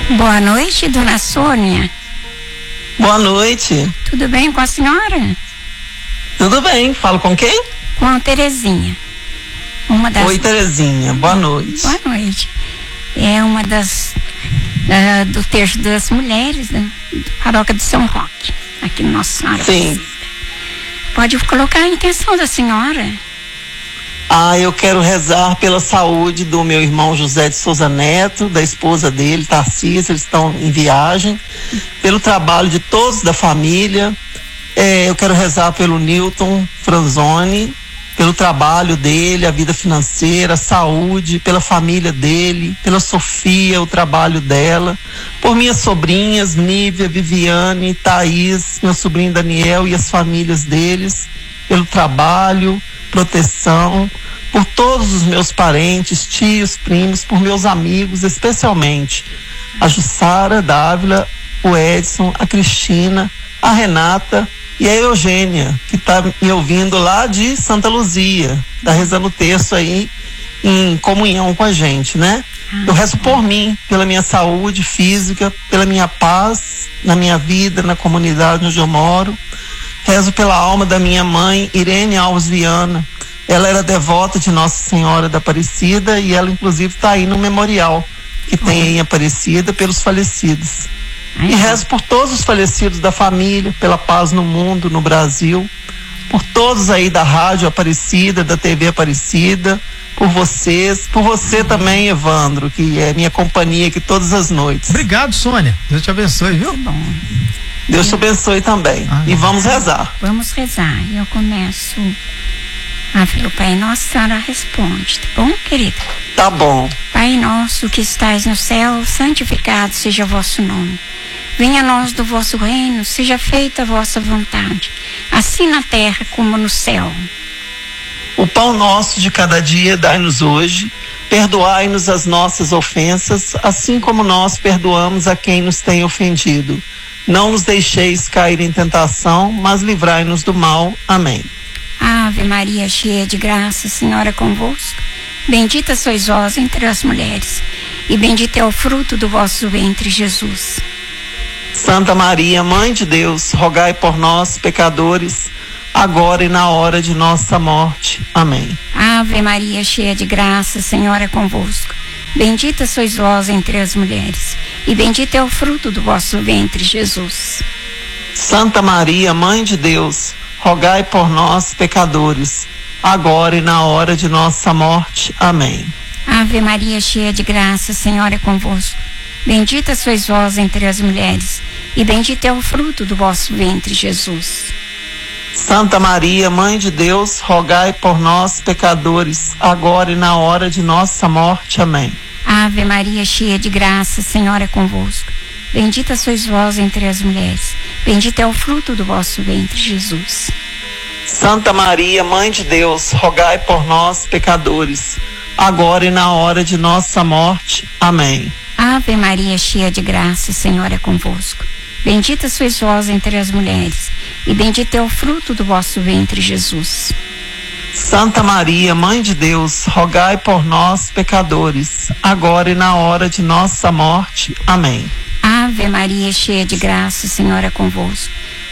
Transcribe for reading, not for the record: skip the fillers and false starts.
Boa noite, dona Sônia. Boa noite. Tudo bem com a senhora? Tudo bem. Falo com quem? Com a Terezinha. Oi, Terezinha. Boa noite. Boa noite. É uma das do Terço das Mulheres da Paróquia de São Roque, aqui no Nossa Senhora. Sim. Pode colocar a intenção da senhora. Eu quero rezar pela saúde do meu irmão José de Souza Neto, da esposa dele, Tarcísio, eles estão em viagem, pelo trabalho de todos da família. Eu quero rezar pelo Newton Franzoni, pelo trabalho dele, a vida financeira, a saúde, pela família dele, pela Sofia, o trabalho dela, por minhas sobrinhas, Nívia, Viviane, Thaís, meu sobrinho Daniel e as famílias deles, pelo trabalho, proteção, por todos os meus parentes, tios, primos, por meus amigos, especialmente a Jussara Dávila, o Edson, a Cristina, a Renata e a Eugênia, que está me ouvindo lá de Santa Luzia, está rezando o terço aí em comunhão com a gente, né? Eu rezo por mim, pela minha saúde física, pela minha paz na minha vida, na comunidade onde eu moro. Rezo pela alma da minha mãe, Irene Alves Viana. Ela era devota de Nossa Senhora da Aparecida e ela inclusive está aí no memorial que tem aí em Aparecida pelos falecidos. E rezo por todos os falecidos da família, pela paz no mundo, no Brasil, por todos aí da Rádio Aparecida, da TV Aparecida, por vocês, por você também, Evandro, que é minha companhia aqui todas as noites. Obrigado, Sônia. Deus te abençoe, viu? Bom. Deus te abençoe também. E vamos rezar. Vamos rezar. Eu começo pelo Pai Nosso, a senhora responde, tá bom, querida? Tá bom. Pai nosso que estais no céu, santificado seja o vosso nome. Venha a nós do vosso reino, seja feita a vossa vontade, assim na terra como no céu. O pão nosso de cada dia dai-nos hoje, perdoai-nos as nossas ofensas, assim como nós perdoamos a quem nos tem ofendido. Não nos deixeis cair em tentação, mas livrai-nos do mal. Amém. Ave Maria, cheia de graça, o Senhor é convosco. Bendita sois vós entre as mulheres, e bendito é o fruto do vosso ventre, Jesus. Santa Maria, Mãe de Deus, rogai por nós, pecadores, agora e na hora de nossa morte. Amém. Ave Maria, cheia de graça, o Senhor é convosco. Bendita sois vós entre as mulheres, e bendito é o fruto do vosso ventre, Jesus. Santa Maria, Mãe de Deus, rogai por nós, pecadores, agora e na hora de nossa morte. Amém. Ave Maria, cheia de graça, o Senhor é convosco. Bendita sois vós entre as mulheres, e bendito é o fruto do vosso ventre, Jesus. Santa Maria, Mãe de Deus, rogai por nós, pecadores, agora e na hora de nossa morte. Amém. Ave Maria, cheia de graça, o Senhor é convosco. Bendita sois vós entre as mulheres, bendito é o fruto do vosso ventre, Jesus. Santa Maria, Mãe de Deus, rogai por nós, pecadores, agora e na hora de nossa morte. Amém. Ave Maria, cheia de graça, o Senhor é convosco. Bendita sois vós entre as mulheres, e bendito é o fruto do vosso ventre, Jesus. Santa Maria, Mãe de Deus, rogai por nós, pecadores, agora e na hora de nossa morte. Amém. Ave Maria, cheia de graça, o Senhor é convosco.